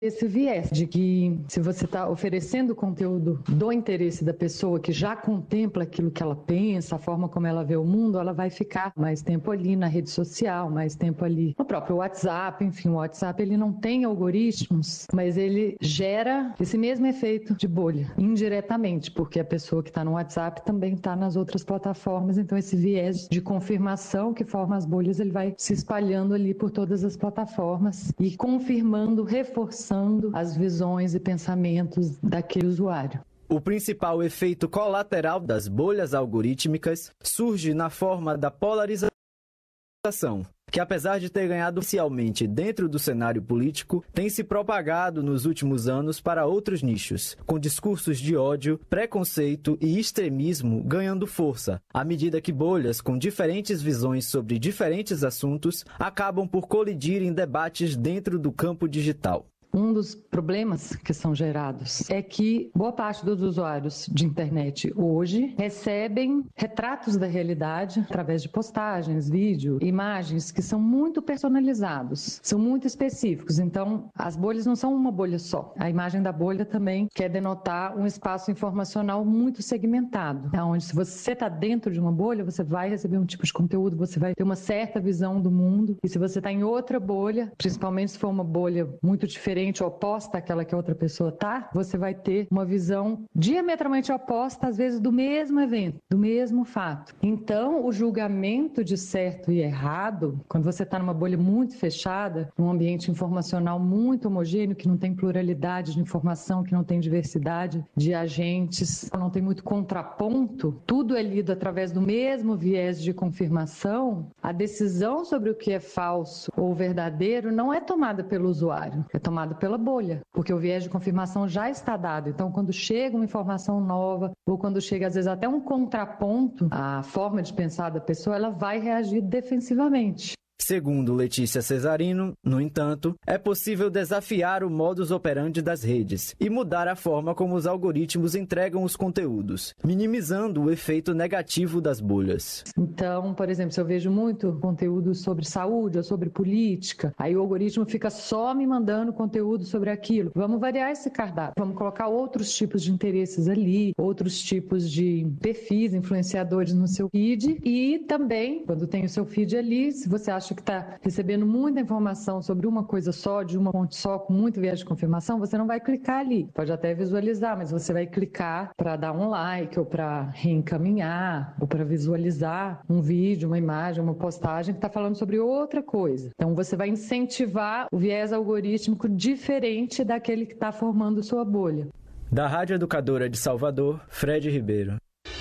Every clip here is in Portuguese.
esse viés de que se você está oferecendo conteúdo do interesse da pessoa que já contempla aquilo que ela pensa, a forma como ela vê o mundo, ela vai ficar mais tempo ali na rede social, mais tempo ali no próprio WhatsApp. Enfim, o WhatsApp ele não tem algoritmos, mas ele gera esse mesmo efeito de bolha, indiretamente, porque a pessoa que está no WhatsApp também está nas outras plataformas, então esse viés de confirmação que forma as bolhas, ele vai se espalhando ali por todas as plataformas e confirmando, reforçando as visões e pensamentos daquele usuário. O principal efeito colateral das bolhas algorítmicas surge na forma da polarização, que apesar de ter ganhado inicialmente dentro do cenário político, tem se propagado nos últimos anos para outros nichos, com discursos de ódio, preconceito e extremismo ganhando força, à medida que bolhas com diferentes visões sobre diferentes assuntos acabam por colidir em debates dentro do campo digital. Um dos problemas que são gerados é que boa parte dos usuários de internet hoje recebem retratos da realidade através de postagens, vídeo, imagens que são muito personalizados, são muito específicos. Então, as bolhas não são uma bolha só. A imagem da bolha também quer denotar um espaço informacional muito segmentado, onde se você está dentro de uma bolha, você vai receber um tipo de conteúdo, você vai ter uma certa visão do mundo. E se você está em outra bolha, principalmente se for uma bolha muito diferente, oposta àquela que a outra pessoa está, você vai ter uma visão diametralmente oposta, às vezes, do mesmo evento, do mesmo fato. Então, o julgamento de certo e errado, quando você está numa bolha muito fechada, num ambiente informacional muito homogêneo, que não tem pluralidade de informação, que não tem diversidade de agentes, não tem muito contraponto, tudo é lido através do mesmo viés de confirmação, a decisão sobre o que é falso ou verdadeiro não é tomada pelo usuário, é tomada pela bolha, porque o viés de confirmação já está dado. Então, quando chega uma informação nova, ou quando chega, às vezes, até um contraponto à forma de pensar da pessoa, ela vai reagir defensivamente. Segundo Letícia Cesarino, no entanto, é possível desafiar o modus operandi das redes e mudar a forma como os algoritmos entregam os conteúdos, minimizando o efeito negativo das bolhas. Então, por exemplo, se eu vejo muito conteúdo sobre saúde ou sobre política, aí o algoritmo fica só me mandando conteúdo sobre aquilo. Vamos variar esse cardápio, vamos colocar outros tipos de interesses ali, outros tipos de perfis, influenciadores no seu feed e também, quando tem o seu feed ali, se você acha que está recebendo muita informação sobre uma coisa só, de uma fonte só, com muito viés de confirmação, você não vai clicar ali. Pode até visualizar, mas você vai clicar para dar um like, ou para reencaminhar, ou para visualizar um vídeo, uma imagem, uma postagem que está falando sobre outra coisa. Então, você vai incentivar o viés algorítmico diferente daquele que está formando sua bolha. Da Rádio Educadora de Salvador, Fred Ribeiro.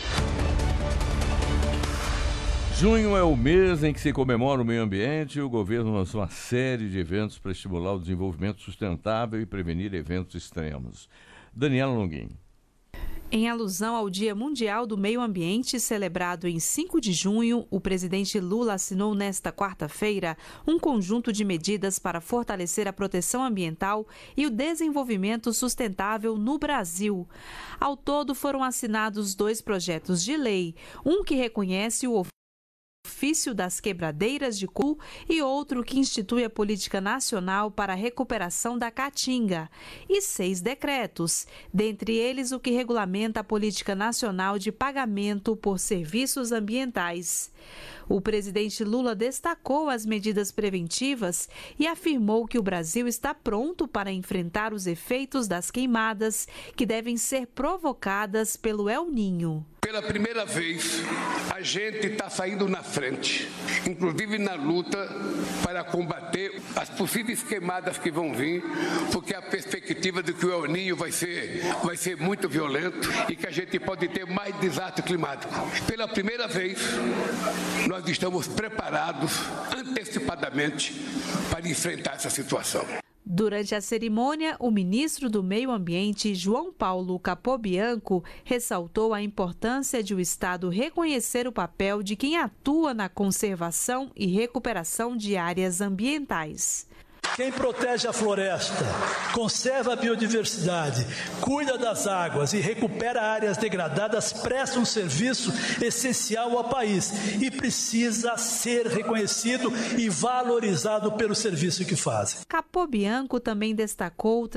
Junho é o mês em que se comemora o meio ambiente e o governo lançou uma série de eventos para estimular o desenvolvimento sustentável e prevenir eventos extremos. Daniela Longuinho. Em alusão ao Dia Mundial do Meio Ambiente, celebrado em 5 de junho, o presidente Lula assinou nesta quarta-feira um conjunto de medidas para fortalecer a proteção ambiental e o desenvolvimento sustentável no Brasil. Ao todo, foram assinados 2 projetos de lei, um que reconhece o ofício das quebradeiras de coco e outro que institui a Política Nacional para a Recuperação da Caatinga, e 6 decretos, dentre eles o que regulamenta a Política Nacional de Pagamento por Serviços Ambientais. O presidente Lula destacou as medidas preventivas e afirmou que o Brasil está pronto para enfrentar os efeitos das queimadas que devem ser provocadas pelo El Niño. Pela primeira vez, a gente está saindo na frente, inclusive na luta para combater as possíveis queimadas que vão vir, porque a perspectiva de que o El Niño vai ser muito violento e que a gente pode ter mais desastre climático. Pela primeira vez, nós estamos preparados antecipadamente para enfrentar essa situação. Durante a cerimônia, o ministro do Meio Ambiente, João Paulo Capobianco, ressaltou a importância de o Estado reconhecer o papel de quem atua na conservação e recuperação de áreas ambientais. Quem protege a floresta, conserva a biodiversidade, cuida das águas e recupera áreas degradadas presta um serviço essencial ao país e precisa ser reconhecido e valorizado pelo serviço que fazem. Capobianco também destacou